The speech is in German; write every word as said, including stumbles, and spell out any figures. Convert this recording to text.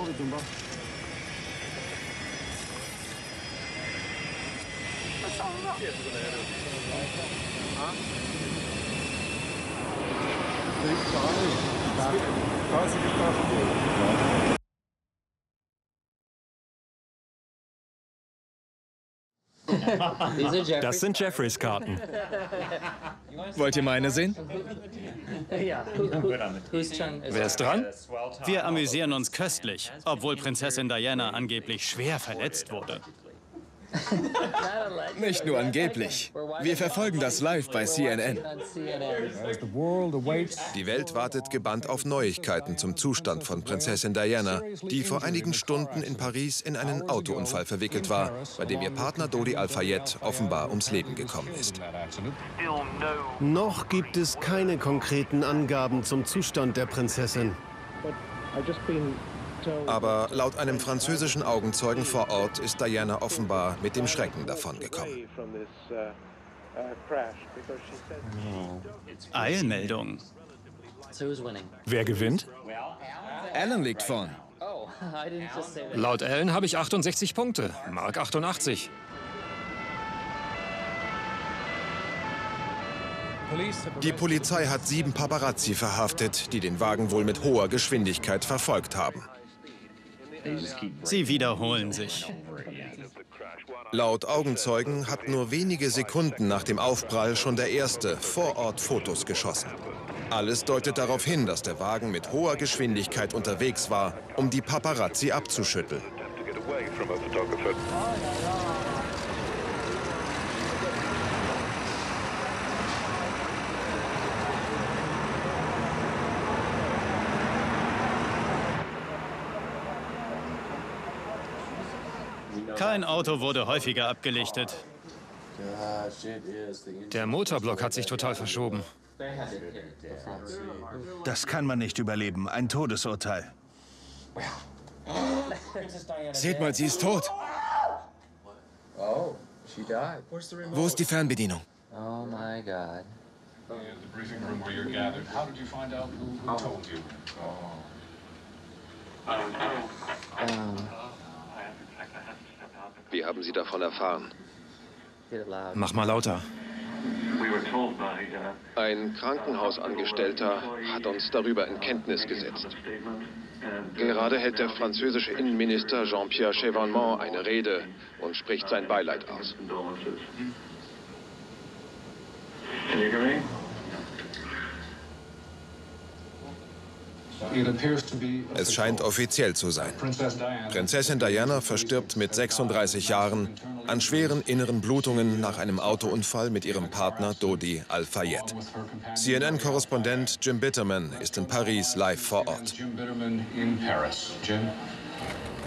Das sind Jeffreys Karten. Wollt ihr meine sehen? Wer ist dran? Wir amüsieren uns köstlich, obwohl Prinzessin Diana angeblich schwer verletzt wurde. Nicht nur angeblich. Wir verfolgen das live bei C N N. Die Welt wartet gebannt auf Neuigkeiten zum Zustand von Prinzessin Diana, die vor einigen Stunden in Paris in einen Autounfall verwickelt war, bei dem ihr Partner Dodi Al-Fayed offenbar ums Leben gekommen ist. Noch gibt es keine konkreten Angaben zum Zustand der Prinzessin. Aber laut einem französischen Augenzeugen vor Ort ist Diana offenbar mit dem Schrecken davongekommen. Eilmeldung. Wer gewinnt? Alan liegt vorn. Laut Alan habe ich achtundsechzig Punkte, Mark achtundachtzig. Die Polizei hat sieben Paparazzi verhaftet, die den Wagen wohl mit hoher Geschwindigkeit verfolgt haben. Sie wiederholen sich. Laut Augenzeugen hat nur wenige Sekunden nach dem Aufprall schon der erste vor Ort Fotos geschossen. Alles deutet darauf hin, dass der Wagen mit hoher Geschwindigkeit unterwegs war, um die Paparazzi abzuschütteln. Kein Auto wurde häufiger abgelichtet. Der Motorblock hat sich total verschoben. Das kann man nicht überleben. Ein Todesurteil. Seht mal, sie ist tot. Wo ist die Fernbedienung? Oh my God. Wie haben Sie davon erfahren? Mach mal lauter. Ein Krankenhausangestellter hat uns darüber in Kenntnis gesetzt. Gerade hält der französische Innenminister Jean-Pierre Chevènement eine Rede und spricht sein Beileid aus. Es scheint offiziell zu sein. Prinzessin Diana verstirbt mit sechsunddreißig Jahren an schweren inneren Blutungen nach einem Autounfall mit ihrem Partner Dodi Al-Fayed. C N N-Korrespondent Jim Bitterman ist in Paris live vor Ort. Jim Bitterman in Paris. Jim?